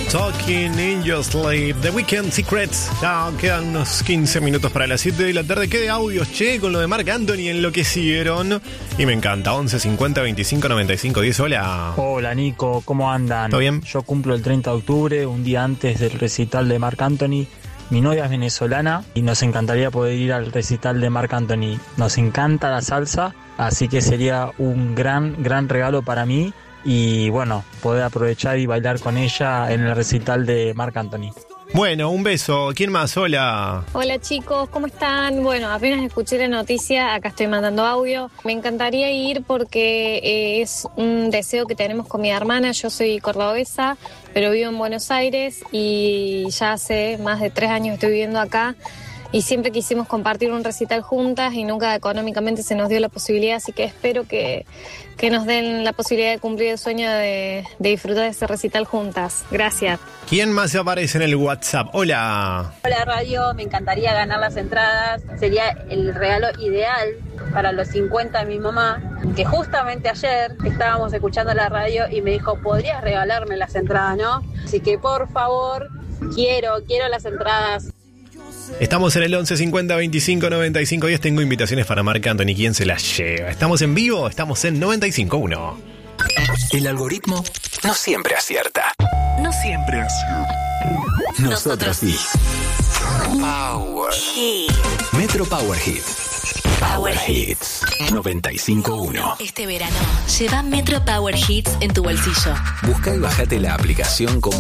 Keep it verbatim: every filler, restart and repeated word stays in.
Talking in Your Sleep, The Weekend Secrets. Ya quedan unos quince minutos para las siete de la tarde. ¿Qué de audios, che? Con lo de Marc Anthony enloquecieron. Y me encanta. once cincuenta veinticinco noventa y cinco diez. Hola. Hola, Nico. ¿Cómo andan? ¿Todo bien? Yo cumplo el treinta de octubre, un día antes del recital de Marc Anthony. Mi novia es venezolana y nos encantaría poder ir al recital de Marc Anthony. Nos encanta la salsa, así que sería un gran, gran regalo para mí. Y bueno, poder aprovechar y bailar con ella en el recital de Marc Anthony. Bueno, un beso. ¿Quién más? Hola. Hola chicos, ¿cómo están? Bueno, apenas escuché la noticia, acá estoy mandando audio. Me encantaría ir porque eh, es un deseo que tenemos con mi hermana. Yo soy cordobesa, pero vivo en Buenos Aires y ya hace más de tres años estoy viviendo acá. Y siempre quisimos compartir un recital juntas y nunca económicamente se nos dio la posibilidad, así que espero que, que nos den la posibilidad de cumplir el sueño de, de disfrutar de ese recital juntas. Gracias. ¿Quién más aparece en el WhatsApp? Hola. Hola radio, me encantaría ganar las entradas. Sería el regalo ideal para los cincuenta de mi mamá, que justamente ayer estábamos escuchando la radio y me dijo, ¿podrías regalarme las entradas, no? Así que por favor, quiero, quiero las entradas. Estamos en el once cincuenta veinticinco noventa y cinco diez. Tengo invitaciones para Marc Anthony. ¿Quién se las lleva? ¿Estamos en vivo? Estamos en noventa y cinco uno. El algoritmo no siempre acierta. No siempre acierta. Nosotros sí. Power Hit. Metro Power Hit. Power Hits noventa y cinco uno. Este verano, lleva Metro Power Hits en tu bolsillo. Busca y bajate la aplicación como